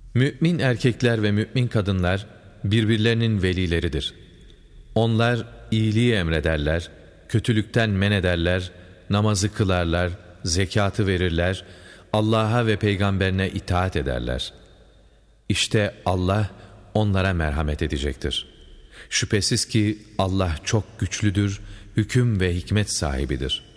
Mümin erkekler ve mümin kadınlar birbirlerinin velileridir. Onlar iyiliği emrederler, kötülükten men ederler, namazı kılarlar, zekatı verirler, Allah'a ve peygamberine itaat ederler. İşte Allah onlara merhamet edecektir. Şüphesiz ki Allah çok güçlüdür, hüküm ve hikmet sahibidir.